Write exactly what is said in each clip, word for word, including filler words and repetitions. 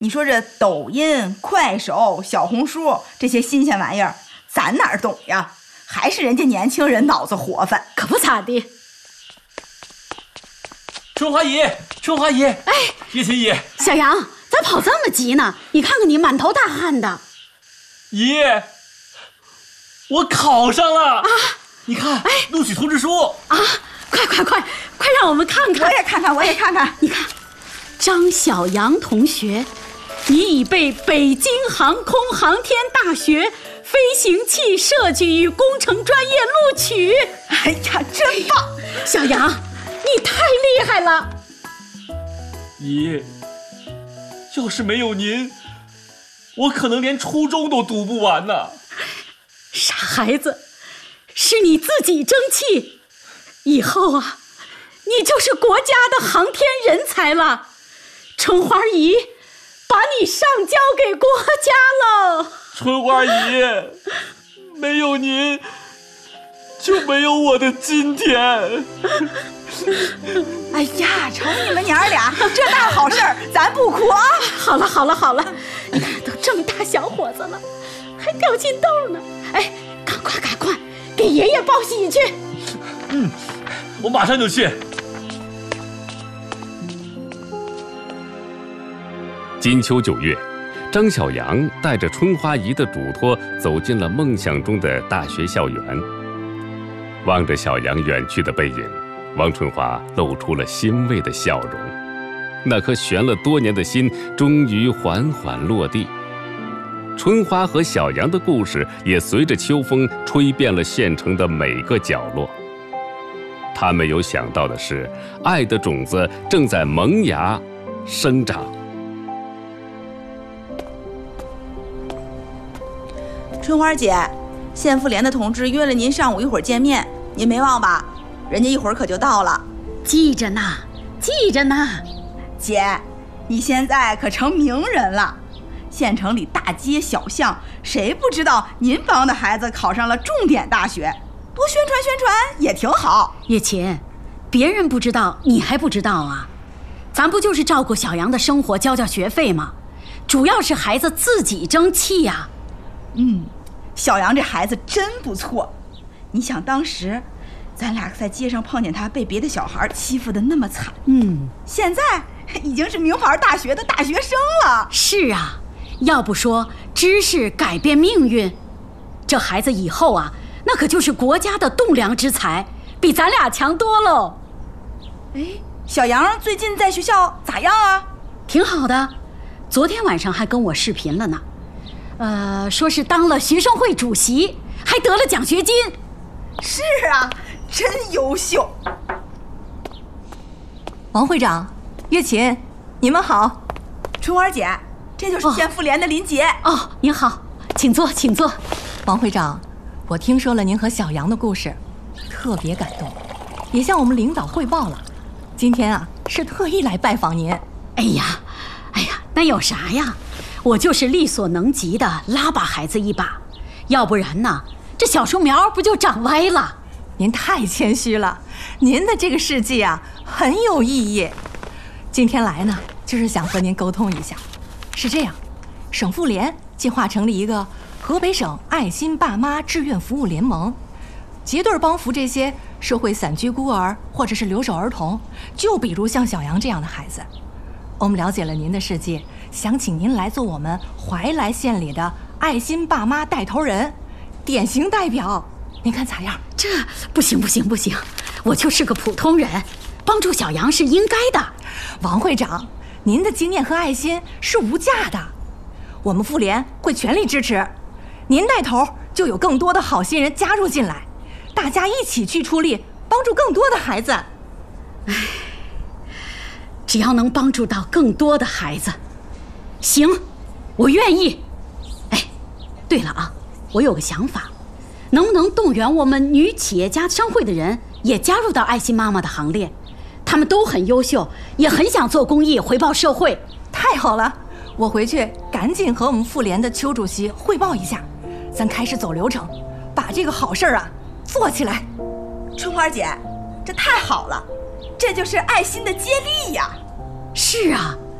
你说这抖音、快手、小红书这些新鲜玩意儿，咱哪儿懂呀？还是人家年轻人脑子活泛， 可不咋地。 春花姨，春花姨，哎，叶琴姨， 小杨，咋跑这么急呢？你看看你满头大汗的。 姨，我考上了啊！你看，哎，录取通知书啊！快快快快让我们看看！ 我也看看，我也看看。 你看，张小杨同学，你已被北京航空航天大学飞行器设计与工程专业录取。 哎呀，真棒！ 小杨，你太厉害了。 姨，要是没有您，我可能连初中都读不完呢。 傻孩子，是你自己争气，以后啊，你就是国家的航天人才了。春花姨把你上交给国家了。 春花姨，没有您就没有我的今天。 哎呀，瞅你们娘俩这大好事儿，咱不哭啊！ 好了好了好了，你看都这么大小伙子了，还掉金豆呢。哎，赶快赶快给爷爷报喜去。 嗯，我马上就去。 金秋九月，张小杨带着春花姨的嘱托走进了梦想中的大学校园。望着小杨远去的背影，王春花露出了欣慰的笑容。那颗悬了多年的心终于缓缓落地。春花和小杨的故事也随着秋风吹遍了县城的每个角落。他没有想到的是，爱的种子正在萌芽生长。 春花姐，县妇联的同志约了您上午一会儿见面，您没忘吧？人家一会儿可就到了。 记着呢，记着呢。 姐，你现在可成名人了，县城里大街小巷，谁不知道您帮的孩子考上了重点大学？多宣传宣传也挺好。 叶琴，别人不知道，你还不知道啊？咱不就是照顾小杨的生活，交交学费吗？主要是孩子自己争气呀。 嗯，小杨这孩子真不错。你想当时咱俩在街上碰见他被别的小孩欺负得那么惨， 嗯， 现在已经是名牌大学的大学生了。 是啊，要不说知识改变命运，这孩子以后啊，那可就是国家的栋梁之才，比咱俩强多喽。 哎，小杨最近在学校咋样啊？ 挺好的，昨天晚上还跟我视频了呢。呃，说是当了学生会主席，还得了奖学金。 是啊，真优秀。 王会长，月琴，你们好。 春花姐，这就是县妇联的林杰。 哦，哦，您好，请坐，请坐。 王会长，我听说了您和小杨的故事，特别感动，也向我们领导汇报了。今天啊，是特意来拜访您。 哎呀，哎呀，那有啥呀？我就是力所能及的拉把孩子一把，要不然呢，这小树苗不就长歪了。 您太谦虚了，您的这个事迹啊很有意义。今天来呢，就是想和您沟通一下。是这样，省妇联计划成立一个河北省爱心爸妈志愿服务联盟，结对帮扶这些社会散居孤儿或者是留守儿童，就比如像小杨这样的孩子。我们了解了您的事迹，想请您来做我们怀来县里的爱心爸妈带头人，典型代表，您看咋样？ 这不行不行不行，我就是个普通人，帮助小杨是应该的。 王会长，您的经验和爱心是无价的，我们妇联会全力支持。您带头，就有更多的好心人加入进来，大家一起去出力，帮助更多的孩子。 唉，只要能帮助到更多的孩子，行，我愿意。哎，对了啊，我有个想法，能不能动员我们女企业家商会的人也加入到爱心妈妈的行列？他们都很优秀，也很想做公益回报社会。 太好了，我回去赶紧和我们妇联的邱主席汇报一下，咱开始走流程，把这个好事啊做起来。 春花姐，这太好了，这就是爱心的接力呀。 是啊，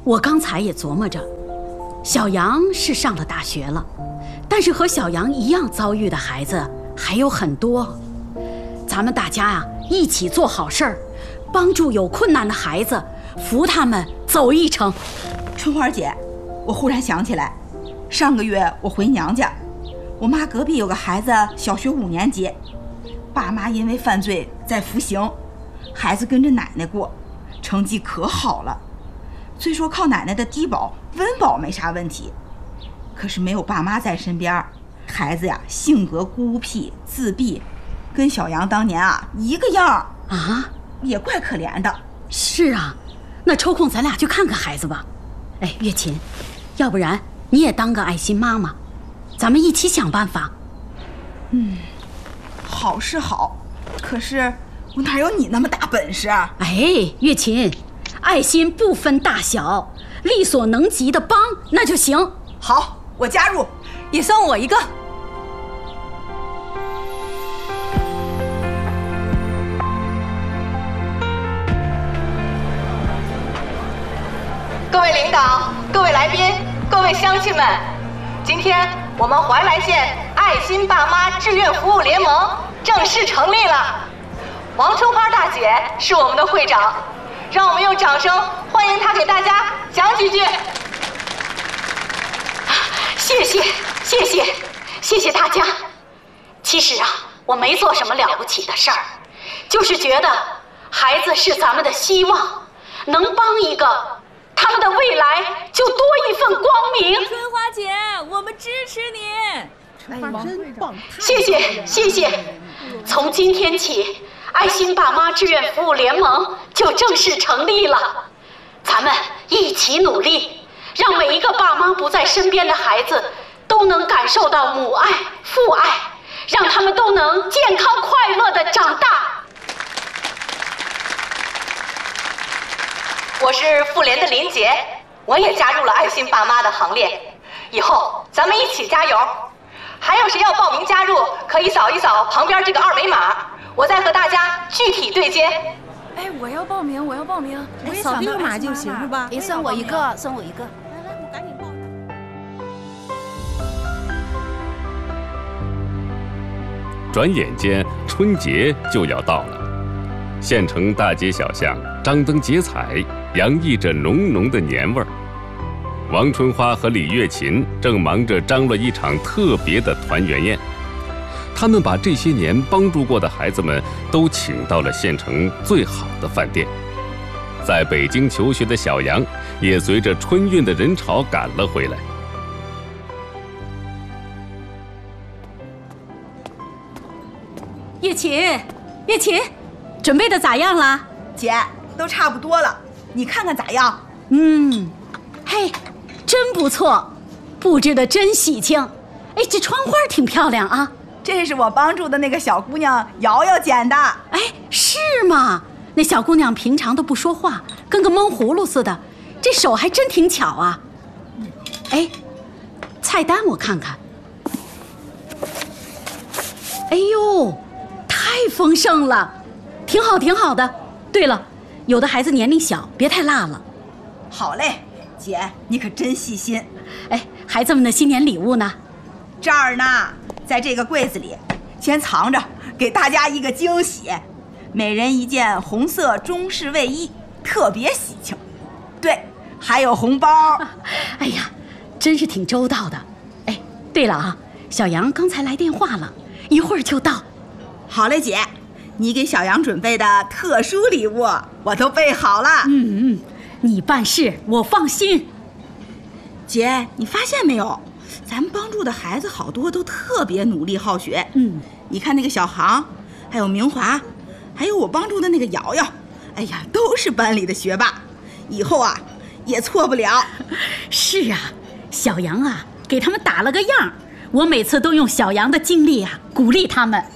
我刚才也琢磨着，小杨是上了大学了，但是和小杨一样遭遇的孩子还有很多。咱们大家啊，一起做好事儿，帮助有困难的孩子，扶他们走一程。 春花姐，我忽然想起来，上个月我回娘家，我妈隔壁有个孩子小学五年级，爸妈因为犯罪在服刑，孩子跟着奶奶过，成绩可好了。虽说靠奶奶的低保温饱没啥问题，可是没有爸妈在身边，孩子呀性格孤僻自闭，跟小杨当年啊一个样啊， 也怪可怜的。 是啊，那抽空咱俩去看看孩子吧。哎，月琴，要不然你也当个爱心妈妈，咱们一起想办法。 嗯，好是好，可是我哪有你那么大本事啊？ 哎，月琴，爱心不分大小，力所能及的帮那就行。 好，我加入， 也算我一个。 各位领导、各位来宾、各位乡亲们，今天我们怀来县爱心爸妈志愿服务联盟正式成立了。王春花大姐是我们的会长，让我们用掌声欢迎她给大家讲几句。 谢谢，谢谢，谢谢大家。其实啊，我没做什么了不起的事儿，就是觉得孩子是咱们的希望，能帮一个，他们的未来就多一份光明。 春花姐，我们支持你。 春花真棒！ 谢谢，谢谢。从今天起，爱心爸妈志愿服务联盟就正式成立了。咱们一起努力，让每一个爸妈不在身边的孩子都能感受到母爱、父爱，让他们都能健康快乐地长大。 我是妇联的林杰，我也加入了爱心爸妈的行列。以后咱们一起加油！还有谁要报名加入，可以扫一扫旁边这个二维码，我再和大家具体对接。 哎，我要报名，我要报名， 我也扫这个码就行是吧？ 也算我一个，算我一个。 来来，我赶紧报。 转眼间，春节就要到了。县城大街小巷张灯结彩，洋溢着浓浓的年味儿。王春花和李月琴正忙着张罗一场特别的团圆宴。他们把这些年帮助过的孩子们都请到了县城最好的饭店。在北京求学的小杨也随着春运的人潮赶了回来。 月琴，月琴，准备的咋样了？ 姐，都差不多了，你看看咋样？ 嗯，嘿，真不错，布置的真喜庆。哎，这窗花挺漂亮啊。 这是我帮助的那个小姑娘瑶瑶剪的。 哎，是吗？那小姑娘平常都不说话，跟个闷葫芦似的，这手还真挺巧啊。哎，菜单我看看。哎呦，太丰盛了，挺好挺好的。对了，有的孩子年龄小，别太辣了。 好嘞，姐，你可真细心。 哎，孩子们的新年礼物呢？ 这儿呢，在这个柜子里，先藏着，给大家一个惊喜。每人一件红色中式卫衣，特别喜庆。对，还有红包。 哎呀，真是挺周到的。哎，对了啊，小杨刚才来电话了，一会儿就到。 好嘞，姐，你给小杨准备的特殊礼物我都备好了。 嗯嗯，你办事我放心。 姐，你发现没有，咱们帮助的孩子好多都特别努力好学。 嗯， 你看那个小航，还有明华，还有我帮助的那个瑶瑶，哎呀，都是班里的学霸，以后啊也错不了。 是啊，小杨啊给他们打了个样，我每次都用小杨的经历啊鼓励他们。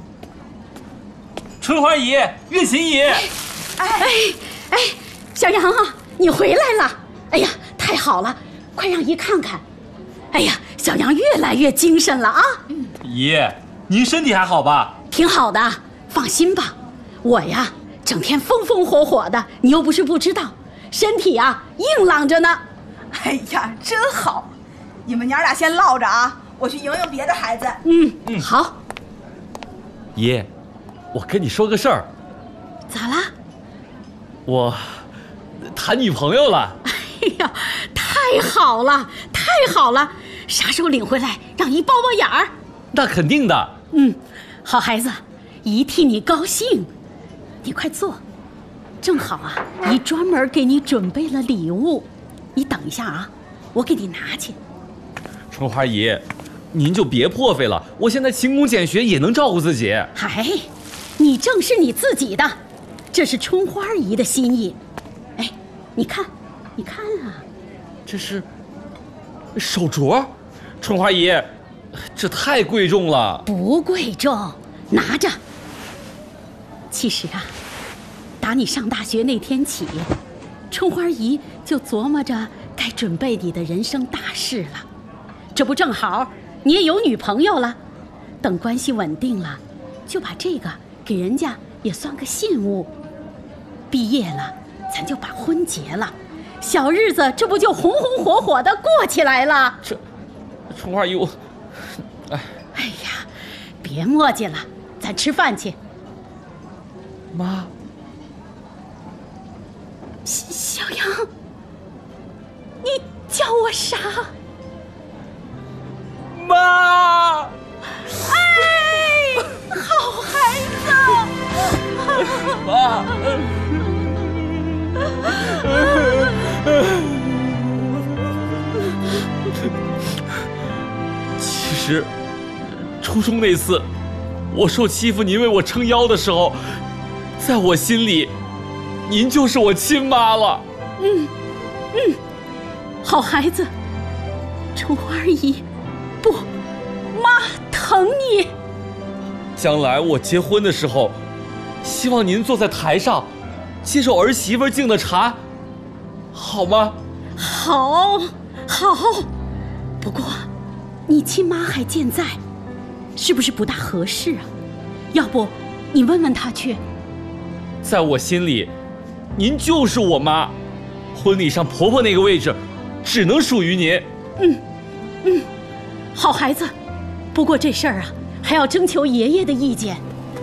春花姨，月琴姨， 哎哎，小杨啊，你回来了！哎呀，太好了，快让姨看看。哎呀，小杨越来越精神了啊！ 姨，您身体还好吧？ 挺好的，放心吧。我呀，整天风风火火的，你又不是不知道。 身体啊硬朗着呢。 哎呀，真好！你们娘俩先唠着啊，我去迎迎别的孩子。 嗯嗯，好。 爷，我跟你说个事儿。 咋啦？ 我谈女朋友了。 哎呀，太好了，太好了！啥时候领回来，让姨包包眼儿？ 那肯定的。 嗯，好孩子，姨替你高兴。你快坐，正好啊，姨专门给你准备了礼物。你等一下啊，我给你拿去。 春花姨，您就别破费了，我现在勤工俭学也能照顾自己。 哎，你正是你自己的，这是春花姨的心意。哎，你看，你看啊， 这是手镯，春花姨，这太贵重了。 不贵重，拿着。其实啊，打你上大学那天起，春花姨就琢磨着该准备你的人生大事了。这不正好你也有女朋友了，等关系稳定了，就把这个给人家也算个信物。毕业了，咱就把婚结了，小日子这不就红红火火的过起来了？ 这，春花姨，我，哎， 哎呀，别磨叽了，咱吃饭去。 妈， 小杨，你叫我啥？ 妈！ 哎，好孩子！ 妈！其实，初中那次，我受欺负，您为我撑腰的时候，在我心里，您就是我亲妈了。 嗯嗯，好孩子，春花姨。不，妈疼你。 将来我结婚的时候，希望您坐在台上，接受儿媳妇敬的茶，好吗？ 好，好。不过，你亲妈还健在，是不是不大合适啊？要不，你问问她去。 在我心里，您就是我妈，婚礼上婆婆那个位置，只能属于您。 嗯，嗯。好孩子，不过这事儿啊，还要征求爷爷的意见。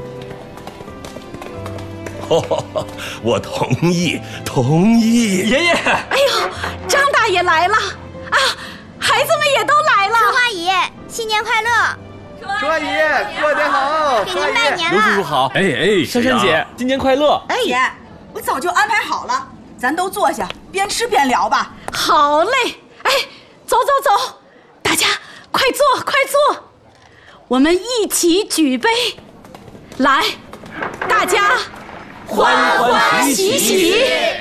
哦，我同意，同意。 爷爷， 哎呦，张大爷来了啊！孩子们也都来了。 春花姨，新年快乐！ 春花姨，过年好！ 给您拜年了。 刘叔叔好。 哎哎， 珊珊姐，新年快乐！ 哎，姐，我早就安排好了，咱都坐下，边吃边聊吧。 好嘞，哎，走走走，大家。快坐，快坐！我们一起举杯，来，大家欢欢喜喜。